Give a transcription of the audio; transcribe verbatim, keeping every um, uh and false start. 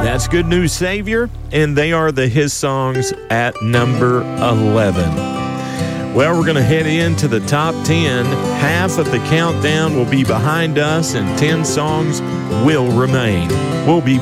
That's Good News Savior, and they are the His Songs at number eleven. Well, we're going to head into the top ten. Half of the countdown will be behind us, and ten songs will remain. We'll be